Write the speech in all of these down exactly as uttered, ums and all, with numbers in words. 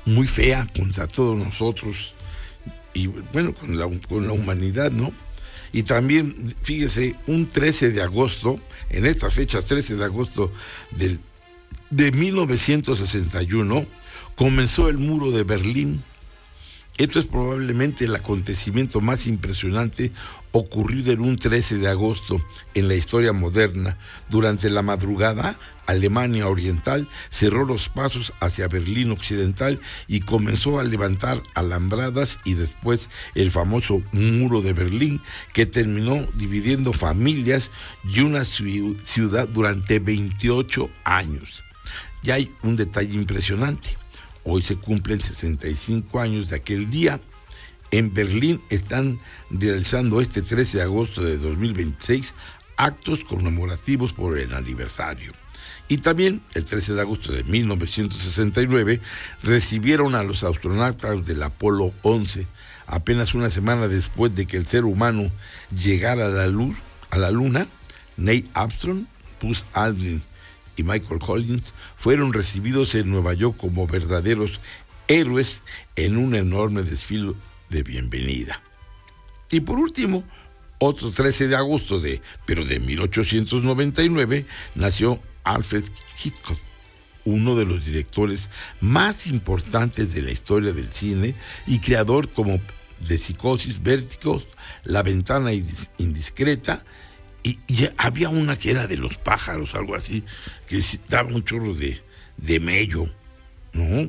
muy fea contra todos nosotros y bueno, con la, con la humanidad, ¿no? Y también, fíjese, un trece de agosto, en estas fechas, trece de agosto del, de mil novecientos sesenta y uno, comenzó el muro de Berlín. Esto es probablemente el acontecimiento más impresionante ocurrido en un trece de agosto en la historia moderna. Durante la madrugada, Alemania Oriental cerró los pasos hacia Berlín Occidental y comenzó a levantar alambradas y después el famoso muro de Berlín, que terminó dividiendo familias y una ciudad durante veintiocho años. Y hay un detalle impresionante. Hoy se cumplen sesenta y cinco años de aquel día. En Berlín están realizando este trece de agosto de dos mil veintiséis actos conmemorativos por el aniversario. Y también el trece de agosto de mil novecientos sesenta y nueve recibieron a los astronautas del Apolo once, apenas una semana después de que el ser humano llegara a la, luz, a la Luna. Neil Armstrong, Buzz Aldrin y Michael Collins fueron recibidos en Nueva York como verdaderos héroes en un enorme desfile de bienvenida. Y por último, otro trece de agosto de, pero de mil ochocientos noventa y nueve, nació Alfred Hitchcock, uno de los directores más importantes de la historia del cine y creador como de Psicosis, Vértigo, La ventana indiscreta. Y, y había una que era de los pájaros, algo así, que daba un chorro de, de mello, ¿no?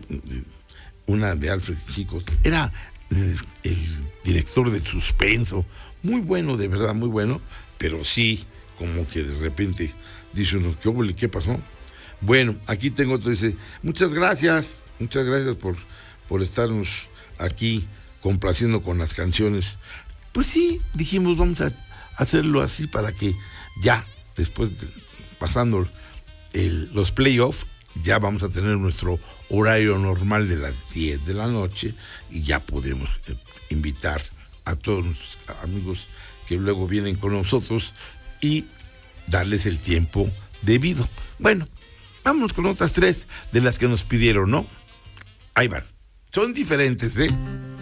Una de Alfred Hitchcock. Era el, el director de suspenso, muy bueno, de verdad, muy bueno, pero sí, como que de repente dice uno, ¿qué óvole, qué pasó? Bueno, aquí tengo otro, dice, muchas gracias, muchas gracias por, por estarnos aquí complaciendo con las canciones. Pues sí, dijimos, vamos a hacerlo así para que ya, después de, pasando el, los playoffs, ya vamos a tener nuestro horario normal de las diez de la noche y ya podemos eh, invitar a todos nuestros amigos que luego vienen con nosotros y darles el tiempo debido. Bueno, vámonos con otras tres de las que nos pidieron, ¿no? Ahí van. Son diferentes, ¿eh?